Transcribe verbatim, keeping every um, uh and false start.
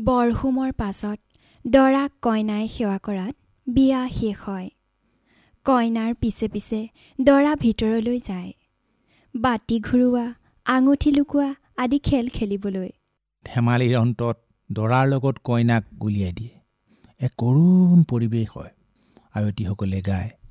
বৰহোমৰ পাছত দৰাক কইনাই সেৱা কৰাত বিয়া শেষ হয়। কইনাৰ পিছে পিছে দৰা ভিতৰলৈ যায়, বাতি ঘূৰোৱা, আঙুঠি লুকোৱা আদি খেল খেলিবলৈ। ধেমালিৰ অন্তত দৰাৰ লগত কইনাক উলিয়াই দিয়ে। এক কৰুণ পৰিৱেশ হয়। আয়তীসকলে গায়,